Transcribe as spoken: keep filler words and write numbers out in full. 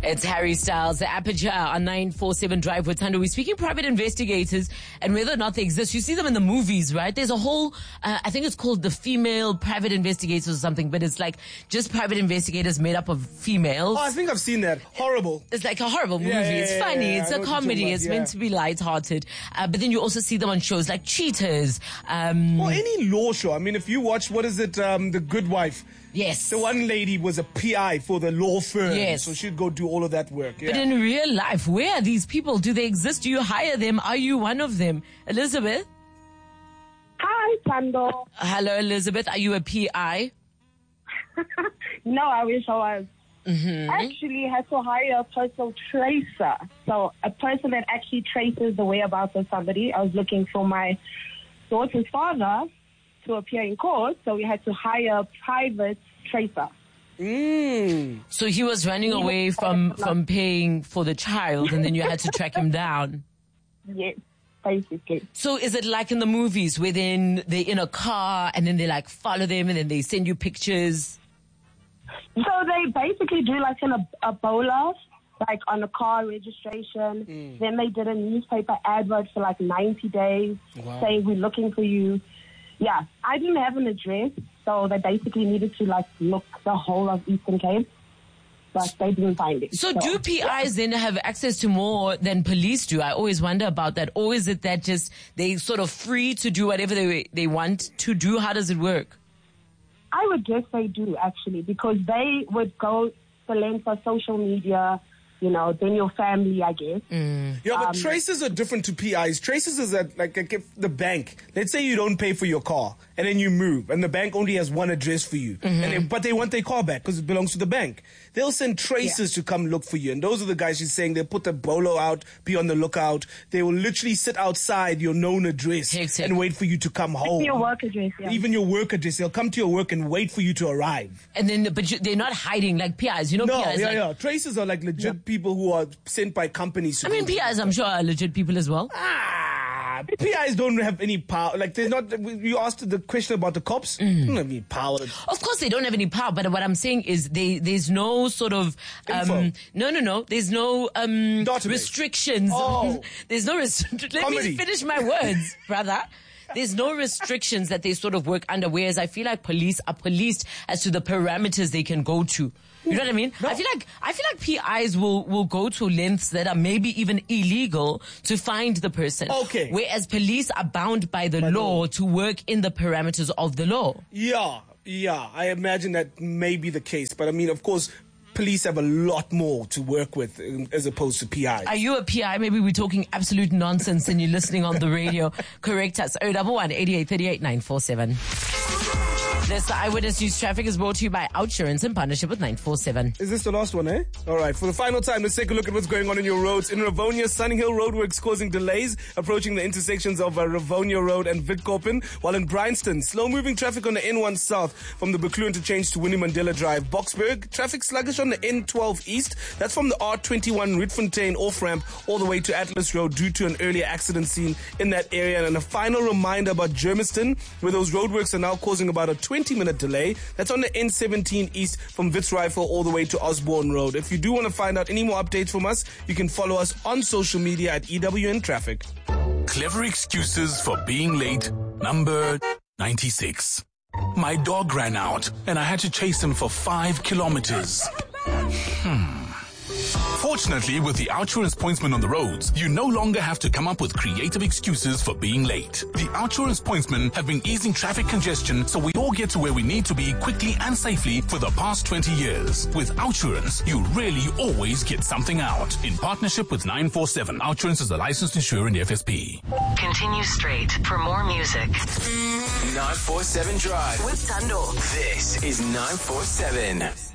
It's Harry Styles, the Aperture on nine four seven Drive with Thando. We're speaking private investigators and whether or not they exist. You see them in the movies, right? There's a whole, uh, I think it's called the female private investigators or something, but it's like just private investigators made up of females. Oh, I think I've seen that. Horrible. It's like a horrible movie. Yeah, yeah, it's yeah, funny. yeah, It's I a know what you're comedy. talking It's about, meant yeah. to be lighthearted. Uh, but then you also see them on shows like Cheaters. Um, Or any law show. I mean, if you watch, what is it, um, The Good Wife? yes. The one lady was a P I for the law firm. Yes. So she'd go do all of that work. Yeah. But in real life, where are these people? Do they exist? Do you hire them? Are you one of them? Elizabeth? Hi, Thando. Hello, Elizabeth. Are you a P I? No, I wish I was. Mm-hmm. I actually had to hire a personal tracer. So a person that actually traces the whereabouts of somebody. I was looking for my daughter's father to appear in court, so we had to hire a private tracer. Mm. So he was running away from, from paying for the child, and then you had to track him down. Yes, basically. So is it like in the movies where then they're in a car and then they like follow them and then they send you pictures? So they basically do like an Ebola, like on a car registration. Mm. Then they did a newspaper advert for like ninety days Wow. saying we're looking for you. Yeah, I didn't have an address, so they basically needed to like look the whole of Eastern Cape, but they didn't find it. So do P Is then have access to more than police do? I always wonder about that. Or is it that just they sort of free to do whatever they they want to do? How does it work? I would guess they do, actually, because they would go the length of social media, you know, then your family, I guess. Mm. Yeah, but Um, traces are different to P Is. Traces is that, like, like if the bank, let's say you don't pay for your car and then you move and the bank only has one address for you, Mm-hmm. and they, but they want their car back because it belongs to the bank. They'll send tracers to come look for you. And those are the guys she's saying they'll put the bolo out, be on the lookout. They will literally sit outside your known address Hectic. and wait for you to come home. Your work address, yeah. Even your work address. They'll come to your work and wait for you to arrive. And then, but you, they're not hiding like P Is. You know, No, P Is yeah, like, yeah. Tracers are like legit people who are sent by companies. To I mean, go P Is, I'm sure, are legit people as well. Ah, P Is don't have any power. Like, they're not. You asked the question about the cops. Mm. They don't have any power. Of course, they don't have any power, but what I'm saying is they, there's no sort of, um, Info. no, no, no, there's no, um, Database. restrictions. Oh. There's no restrictions. Let Comedy. me finish my words, brother. There's no restrictions that they sort of work under, whereas I feel like police are policed as to the parameters they can go to. You know what I mean? No. I feel like, I feel like P Is will, will go to lengths that are maybe even illegal to find the person. Okay. Whereas police are bound by the By law law. to work in the parameters of the law. Yeah, yeah. I imagine that may be the case. But I mean, of course, police have a lot more to work with um, as opposed to P Is. Are you a P I? Maybe we're talking absolute nonsense and you're listening on the radio. Correct us. oh one one, eight eight three eight, nine four seven. This Eyewitness News Traffic is brought to you by Outsurance in partnership with nine four seven. Is this the last one, eh? All right. For the final time, let's take a look at what's going on in your roads. In Ravonia, Sunny Hill roadworks causing delays approaching the intersections of uh, Ravonia Road and Witkoppen. While in Bryanston, slow-moving traffic on the N one South from the Buccleuch interchange to Winnie Mandela Drive. Boksburg, traffic sluggish on the N twelve East. That's from the R twenty-one Rietfontein off-ramp all the way to Atlas Road due to an earlier accident scene in that area. And a final reminder about Germiston, where those roadworks are now causing about a twenty minute delay. That's on the N seventeen East from Wits Rifle all the way to Osborne Road. If you do want to find out any more updates from us, you can follow us on social media at E W N Traffic. Clever excuses for being late. Number ninety-six. My dog ran out and I had to chase him for five kilometers. Hmm. Fortunately, with the Outsurance pointsman on the roads, you no longer have to come up with creative excuses for being late. The Outsurance pointsmen have been easing traffic congestion so we all get to where we need to be quickly and safely for the past twenty years. With Outsurance, you really always get something out. In partnership with nine four seven, Outsurance is a licensed insurer in the F S P. Continue straight for more music. nine four seven Drive. With Thando. This is nine four seven.